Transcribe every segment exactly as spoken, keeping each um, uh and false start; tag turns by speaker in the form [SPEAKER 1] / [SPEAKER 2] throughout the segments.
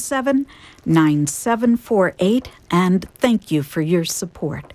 [SPEAKER 1] seven, nine seven four eight, and thank you for your support.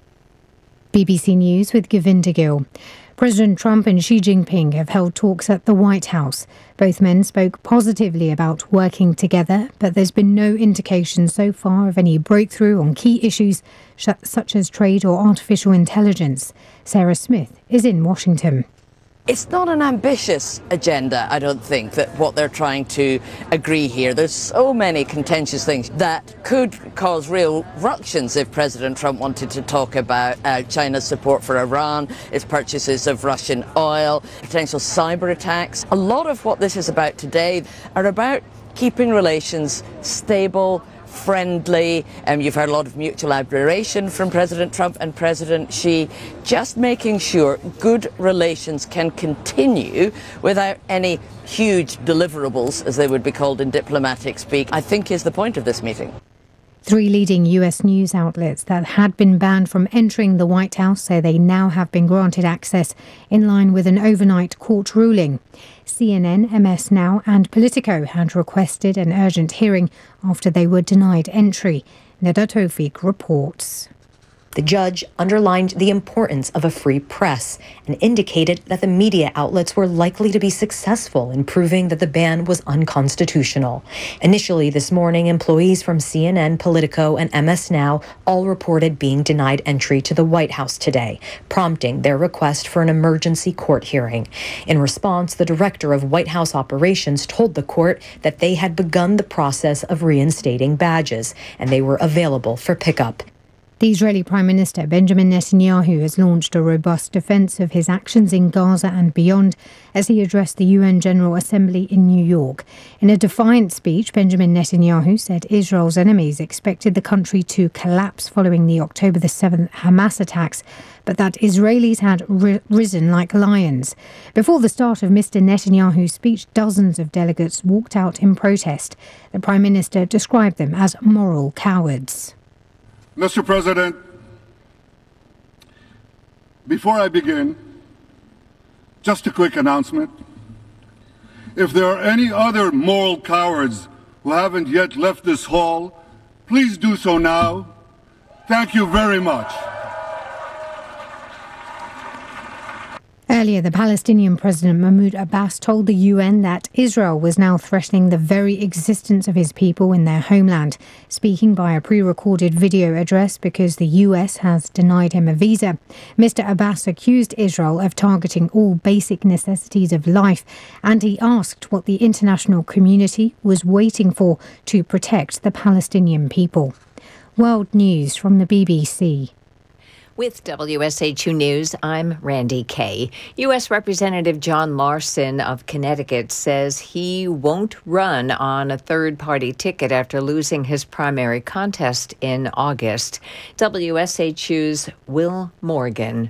[SPEAKER 2] B B C News with Govinda Gill. President Trump and Xi Jinping have held talks at the White House. Both men spoke positively about working together, but there's been no indication so far of any breakthrough on key issues such as trade or artificial intelligence. Sarah Smith is in Washington.
[SPEAKER 3] It's not an ambitious agenda, I don't think, that what they're trying to agree here. There's so many contentious things that could cause real ructions if President Trump wanted to talk about uh, China's support for Iran, its purchases of Russian oil, potential cyber attacks. A lot of what this is about today are about keeping relations stable, friendly. Um, you've heard a lot of mutual admiration from President Trump and President Xi, just making sure good relations can continue without any huge deliverables, as they would be called in diplomatic speak, I think is the point of this meeting.
[SPEAKER 2] Three leading U S news outlets that had been banned from entering the White House say they now have been granted access in line with an overnight court ruling. C N N, M S Now and Politico had requested an urgent hearing after they were denied entry. Neda Tawfiq reports.
[SPEAKER 4] The judge underlined the importance of a free press and indicated that the media outlets were likely to be successful in proving that the ban was unconstitutional. Initially this morning, employees from C N N, Politico, and M S Now all reported being denied entry to the White House today, prompting their request for an emergency court hearing. In response, the director of White House operations told the court that they had begun the process of reinstating badges, and they were available for pickup.
[SPEAKER 2] The Israeli Prime Minister Benjamin Netanyahu has launched a robust defence of his actions in Gaza and beyond as he addressed the U N General Assembly in New York. In a defiant speech, Benjamin Netanyahu said Israel's enemies expected the country to collapse following the October the seventh Hamas attacks, but that Israelis had ri- risen like lions. Before the start of Mister Netanyahu's speech, dozens of delegates walked out in protest. The Prime Minister described them as moral cowards.
[SPEAKER 5] Mister President, before I begin, just a quick announcement. If there are any other moral cowards who haven't yet left this hall, please do so now. Thank you very much.
[SPEAKER 2] Earlier, the Palestinian President Mahmoud Abbas told the U N that Israel was now threatening the very existence of his people in their homeland, speaking by a pre-recorded video address because the U S has denied him a visa. Mister Abbas accused Israel of targeting all basic necessities of life, and he asked what the international community was waiting for to protect the Palestinian people. World News from the B B C.
[SPEAKER 6] With W S H U News, I'm Randy Kay. U S Representative John Larson of Connecticut says he won't run on a third-party ticket after losing his primary contest in August. W S H U's Will Morgan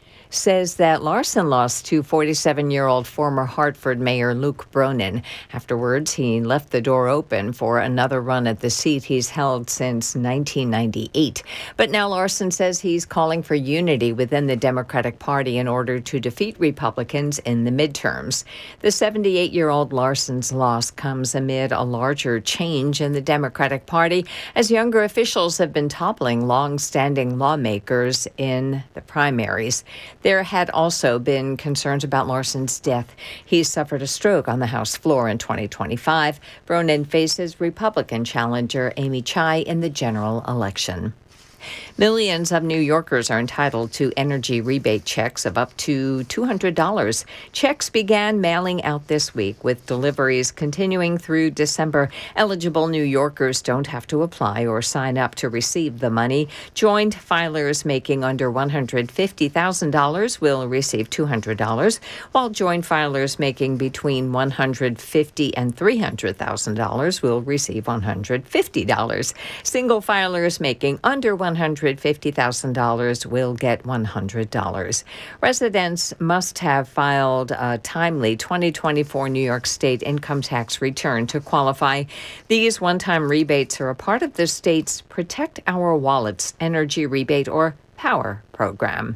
[SPEAKER 6] says that Larson lost to forty-seven-year-old former Hartford Mayor Luke Bronin. Afterwards, he left the door open for another run at the seat he's held since nineteen ninety-eight. But now Larson says he's calling for unity within the Democratic Party in order to defeat Republicans in the midterms. The seventy-eight-year-old Larson's loss comes amid a larger change in the Democratic Party as younger officials have been toppling long-standing lawmakers in the primaries. There had also been concerns about Larson's death. He suffered a stroke on the House floor in twenty twenty-five. Bronin faces Republican challenger Amy Chai in the general election. Millions of New Yorkers are entitled to energy rebate checks of up to two hundred dollars. Checks began mailing out this week, with deliveries continuing through December. Eligible New Yorkers don't have to apply or sign up to receive the money. Joint filers making under one hundred fifty thousand dollars will receive two hundred dollars, while joint filers making between one hundred fifty thousand dollars and three hundred thousand dollars will receive one hundred fifty dollars. Single filers making under one hundred fifty thousand dollars will get one hundred dollars. Residents must have filed a timely twenty twenty-four New York State income tax return to qualify. These one-time rebates are a part of the state's Protect Our Wallets energy rebate or POWER program.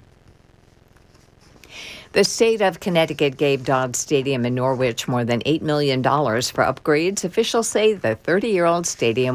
[SPEAKER 6] The state of Connecticut gave Dodd Stadium in Norwich more than eight million dollars for upgrades. Officials say the thirty-year-old stadium